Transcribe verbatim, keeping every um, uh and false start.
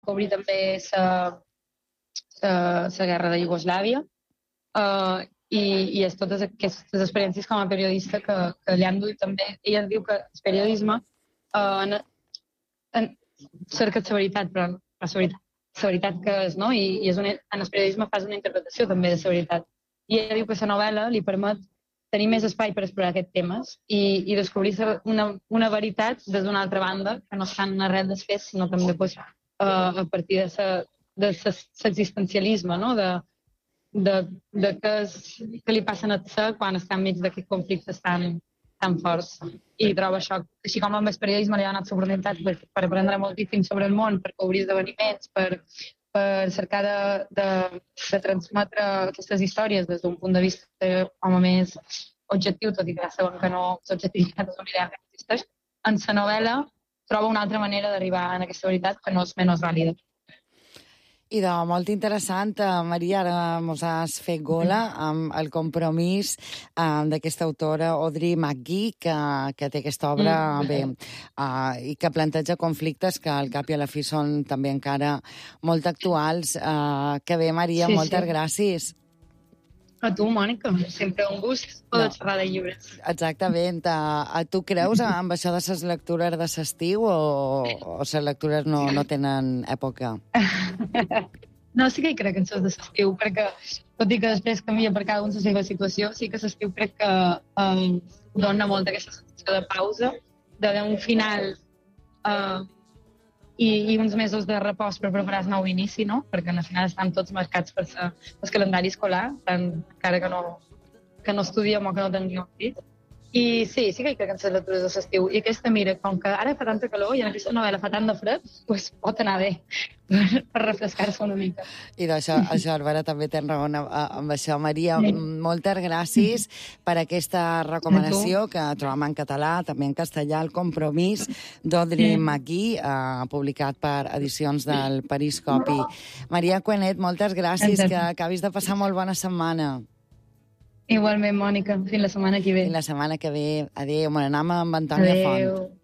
cobrir també la guerra de Iugoslàvia, uh, i, i és totes aquestes experiències com a periodista que, que li han dut també. Ella diu que el periodisme uh, en, en, cerca la veritat, però la veritat, la veritat que és, no? I, i és una, en el periodisme fas una interpretació també de la veritat. I ella diu que la novel·la li permet tenir més espai per explorar aquests temes i, i descobrir una, una veritat des d'una altra banda, que no està en res després, sinó també pues, uh, a partir de l'existencialisme, no? de, de, de què, és, què li passa a ser quan està enmig d'aquests conflictes tan, tan forts. I trobo això, així com amb el periodisme li ha donat l'oportunitat per, per aprendre moltíssim sobre el món, per cobrir esdeveniments, per, per cercar de, de, de transmetre aquestes històries des d'un punt de vista home més objectiu, tot i que ja sabem que no l'objectivitat és un ideal que no existeix, en la novel·la troba una altra manera d'arribar a aquesta veritat que no és menys vàlida. I de molt interessant, Maria, ara mos has fet gola amb el compromís um, d'aquesta autora Audrey McGee, que, que té aquesta obra mm. bé, uh, i que planteja conflictes que al cap i a la fi són també encara molt actuals. Uh, que bé, Maria, sí, moltes sí. gràcies. A tu, Mònica, sempre un gust poder no. xerrar de llibres. Exactament. Uh, tu creus amb això de les lectures de l'estiu o, o les lectures no, no tenen època? No, sí que hi crec en les de l'estiu, perquè tot i que després canvia per cada un la seva situació, sí que l'estiu crec que um, dona molta aquesta sensació de pausa, d'un final uh, i, i uns mesos de repòs per preparar el nou inici, no? Perquè al final estan tots marcats per el calendari escolar, tant, encara que no, que no estudiem o que no tinguem fills. I sí, sí que hi crec en les lectures de l'estiu. I aquesta, mira, com que ara fa tanta calor i en aquesta novel·la fa tant de fred, doncs pot anar bé per, per refrescar-se una mica. I d'això, això, Bàrbara, també tens raó amb això. Maria, sí. moltes gràcies per aquesta recomanació que trobem en català, també en castellà, El compromís, d'Audrey McGee, eh, publicat per Edicions del Periscopi. Maria Cuenet, moltes gràcies, que acabis de passar molt bona setmana. Igualment, Mònica. Fins la setmana que ve. Fins la setmana que ve. Adéu. Me n'anem amb Antònia Font. Adéu.